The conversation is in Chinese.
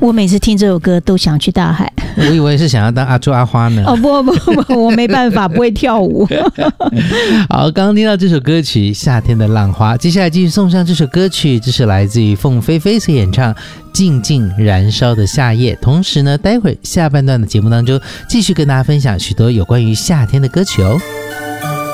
我每次听这首歌都想去大海。 我以为是想要当阿朱阿花呢。 哦不，我没办法，不会跳舞。 好，刚刚听到这首歌曲《夏天的浪花》，接下来继续送上这首歌曲，这是来自于凤飞飞所演唱《静静燃烧的夏夜》。同时呢，待会下半段的节目当中，继续跟大家分享许多有关于夏天的歌曲哦。